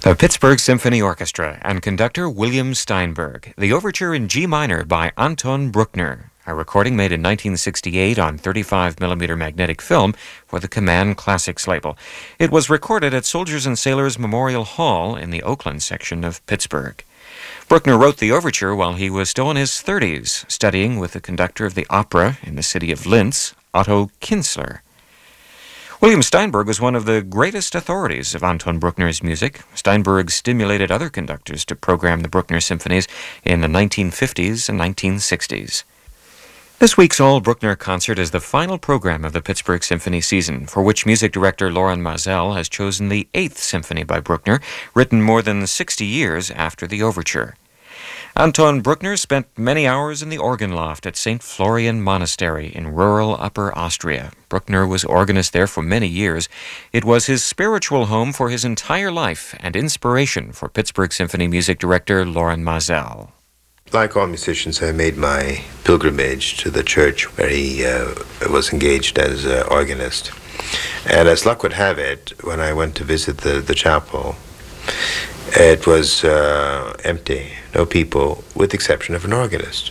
The Pittsburgh Symphony Orchestra and conductor William Steinberg, the overture in G minor by Anton Bruckner, a recording made in 1968 on 35mm magnetic film for the Command Classics label. It was recorded at Soldiers and Sailors Memorial Hall in the Oakland section of Pittsburgh. Bruckner wrote the overture while he was still in his 30s, studying with the conductor of the opera in the city of Linz, Otto Kienzler. William Steinberg was one of the greatest authorities of Anton Bruckner's music. Steinberg stimulated other conductors to program the Bruckner symphonies in the 1950s and 1960s. This week's All-Bruckner concert is the final program of the Pittsburgh Symphony season, for which music director Loren Maazel has chosen the 8th Symphony by Bruckner, written more than 60 years after the overture. Anton Bruckner spent many hours in the organ loft at St. Florian Monastery in rural Upper Austria. Bruckner was organist there for many years. It was his spiritual home for his entire life and inspiration for Pittsburgh Symphony music director Loren Maazel. Like all musicians, I made my pilgrimage to the church where he was engaged as an organist. And as luck would have it, when I went to visit the chapel, it was empty, no people, with the exception of an organist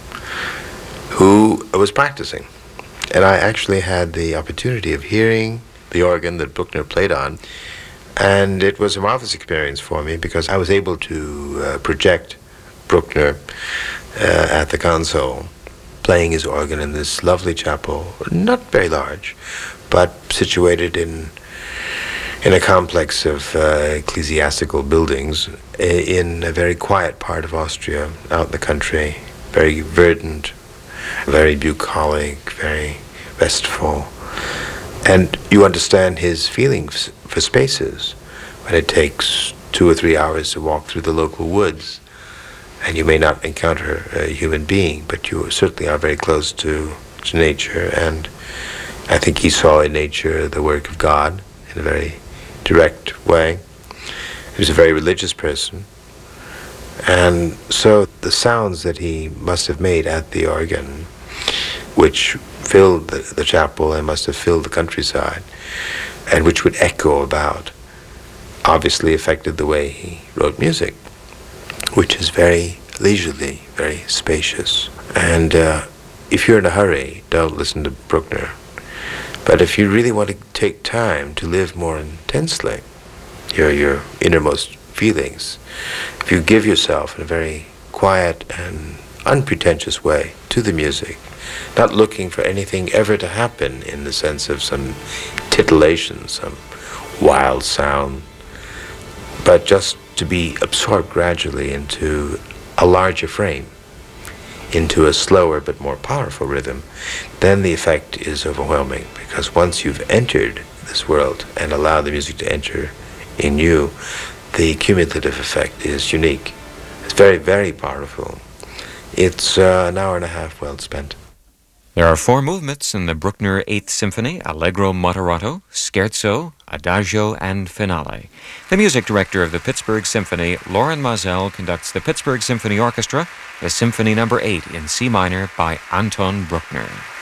who was practicing. And I actually had the opportunity of hearing the organ that Bruckner played on, and it was a marvelous experience for me because I was able to project Bruckner at the console, playing his organ in this lovely chapel, not very large, but situated in a complex of ecclesiastical buildings in a very quiet part of Austria, out in the country, very verdant, very bucolic, very restful. And you understand his feelings for spaces when it takes 2 or 3 hours to walk through the local woods, and you may not encounter a human being, but you certainly are very close to nature. And I think he saw in nature the work of God in a very direct way. He was a very religious person, and so the sounds that he must have made at the organ, which filled the chapel and must have filled the countryside, and which would echo about, obviously affected the way he wrote music, which is very leisurely, very spacious. And if you're in a hurry, don't listen to Bruckner. But if you really want to take time to live more intensely your innermost feelings, if you give yourself in a very quiet and unpretentious way to the music, not looking for anything ever to happen in the sense of some titillation, some wild sound, but just to be absorbed gradually into a larger frame, into a slower but more powerful rhythm, then the effect is overwhelming, because once you've entered this world and allowed the music to enter in you, the cumulative effect is unique. It's very, very powerful. It's an hour and a half well spent. There are 4 movements in the Bruckner 8th Symphony: Allegro moderato, Scherzo, Adagio, and Finale. The music director of the Pittsburgh Symphony, Loren Maazel, conducts the Pittsburgh Symphony Orchestra, the Symphony No. 8 in C minor by Anton Bruckner.